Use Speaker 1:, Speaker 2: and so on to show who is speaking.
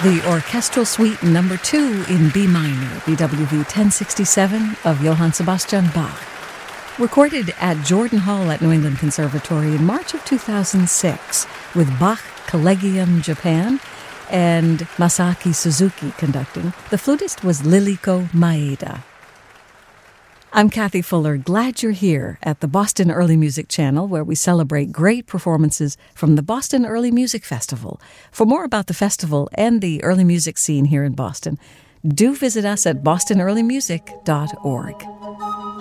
Speaker 1: The Orchestral Suite No. 2 in B minor, BWV 1067 of Johann Sebastian Bach. Recorded at Jordan Hall at New England Conservatory in March of 2006 with Bach Collegium Japan and Masaaki Suzuki conducting. The flutist was Liliko Maeda. I'm Kathy Fuller. Glad you're here at the Boston Early Music Channel, where we celebrate great performances from the Boston Early Music Festival. For more about the festival and the early music scene here in Boston, do visit us at bostonearlymusic.org.